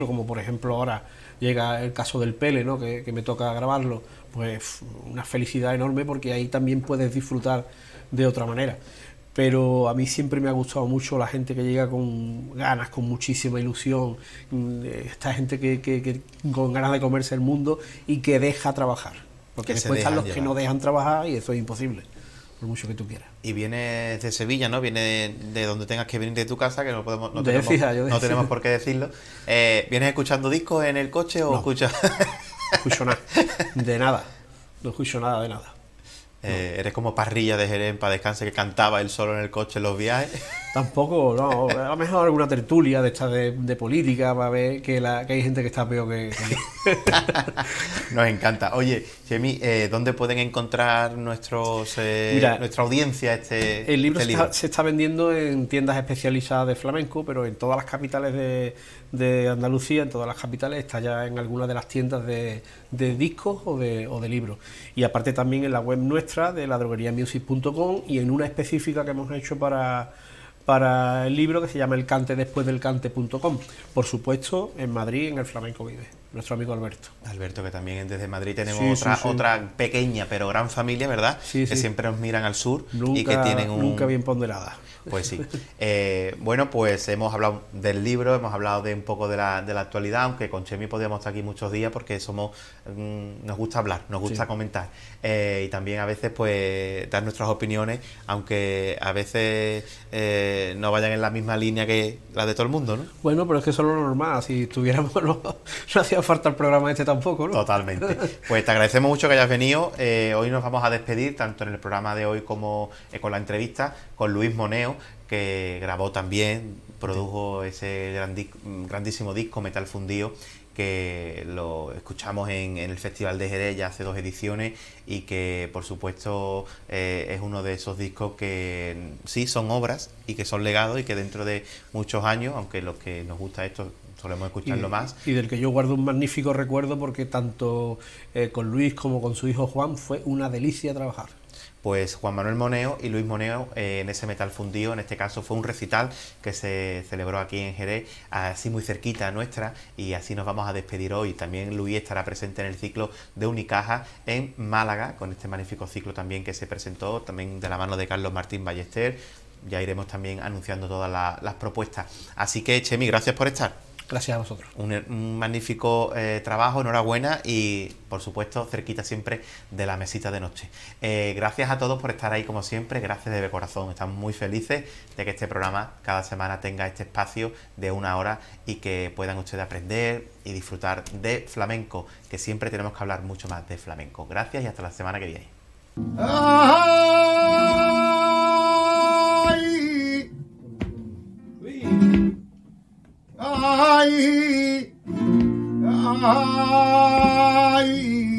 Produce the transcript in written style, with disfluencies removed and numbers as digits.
como por ejemplo ahora llega el caso del Pele, ¿no? que me toca grabarlo, pues una felicidad enorme porque ahí también puedes disfrutar de otra manera. Pero a mí siempre me ha gustado mucho la gente que llega con ganas, con muchísima ilusión, esta gente que con ganas de comerse el mundo y que deja trabajar, porque Que se después están dejan los que llevar. no dejan trabajar y eso es imposible, por mucho que tú quieras. Y viene de Sevilla, ¿no? Viene de donde tengas que venir de tu casa, que no podemos, De Écija, yo no tenemos decía. por qué decirlo. ¿Vienes escuchando discos en el coche o No, escuchas? no escucho nada, de nada, no escucho nada de nada. No. Eres como Parrilla de Jerez para Descanse, que cantaba él solo en el coche en los viajes. Tampoco, no, a lo mejor alguna tertulia de esta de política para ver que hay gente que está peor que yo. Nos encanta. Oye, Chemi, ¿dónde pueden encontrar Mira, nuestra audiencia el libro este libro? se está vendiendo en tiendas especializadas de flamenco, pero en todas las capitales de Andalucía, en todas las capitales, está ya en algunas de las tiendas de discos o de libros. Y aparte también en la web nuestra de ladrogueriamusic.com y en una específica que hemos hecho para el libro que se llama elcantedespuesdelcante.com. Por supuesto, en Madrid, en el Flamenco Vive, nuestro amigo Alberto. Alberto, que también desde Madrid tenemos Sí, sí, sí. otra pequeña pero gran familia, ¿verdad? Sí, que sí. siempre nos miran al sur y que Nunca, tienen nunca bien ponderada. Pues sí. Bueno, pues hemos hablado del libro, hemos hablado de un poco de la actualidad, aunque con Chemi podríamos estar aquí muchos días porque nos gusta hablar, nos gusta Sí. comentar. Y también a veces pues dar nuestras opiniones, aunque a veces no vayan en la misma línea que la de todo el mundo, ¿no? Bueno, pero es que eso es lo normal. Si estuviéramos, no hacía falta el programa este tampoco, ¿no? Totalmente. Pues te agradecemos mucho que hayas venido. Hoy nos vamos a despedir, tanto en el programa de hoy como con la entrevista, con Luis Moneo, que grabó también, produjo ese grandísimo disco, Metal Fundido, que lo escuchamos en el Festival de Jerez ya hace 2 ediciones y que por supuesto es uno de esos discos que sí son obras y que son legados y que dentro de muchos años, aunque los que nos gusta esto solemos escucharlo más. Y del que yo guardo un magnífico recuerdo porque tanto con Luis como con su hijo Juan fue una delicia trabajar. Pues Juan Manuel Moneo y Luis Moneo en ese Metal Fundido, en este caso fue un recital que se celebró aquí en Jerez, así muy cerquita a nuestra, y así nos vamos a despedir hoy. También Luis estará presente en el ciclo de Unicaja en Málaga, con este magnífico ciclo también que se presentó, también de la mano de Carlos Martín Ballester. Ya iremos también anunciando todas las propuestas. Así que, Chemi, gracias por estar. Gracias a vosotros. Un magnífico trabajo, enhorabuena y por supuesto cerquita siempre de la mesita de noche. Gracias a todos por estar ahí como siempre, gracias de corazón, estamos muy felices de que este programa cada semana tenga este espacio de 1 hora y que puedan ustedes aprender y disfrutar de flamenco, que siempre tenemos que hablar mucho más de flamenco. Gracias y hasta la semana que viene. Ay, ay, ay.